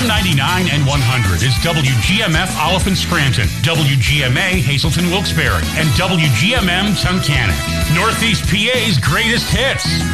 AM 99 and 100 is WGMF Oliphant Scranton, WGMA Hazelton Wilkes-Barre, and WGMM Tunkhannock. Northeast PA's greatest hits.